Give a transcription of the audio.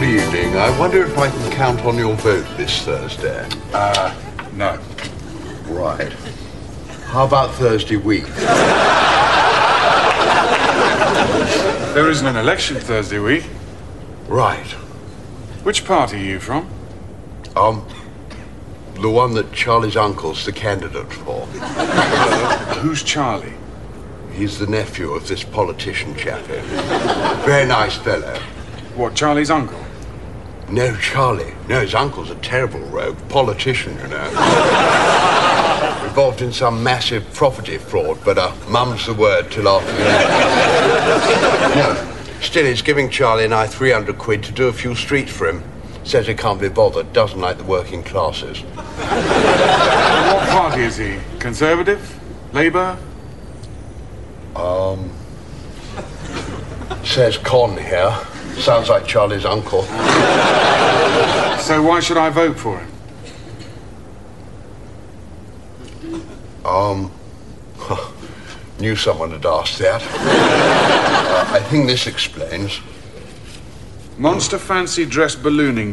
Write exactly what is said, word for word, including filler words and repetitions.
evening. I wonder if I can count on your vote this Thursday. Uh, no. Right. How about Thursday week? There isn't an election Thursday week. Right. Which party are you from? Um, the one that Charlie's uncle's the candidate for. Who's Charlie? He's the nephew of this politician chap here. Very nice fellow. What, Charlie's uncle? No, Charlie. No, his uncle's a terrible rogue. Politician, you know. Involved in some massive property fraud, but uh, mum's the word till after the election. No, still, he's giving Charlie and I three hundred quid to do a few streets for him. Says he can't be bothered, doesn't like the working classes. What party is he? Conservative? Labour? Um... Says Con here. Sounds like Charlie's uncle. So why should I vote for him? Um... Knew someone had asked that. uh, I think this explains. Monster fancy dress ballooning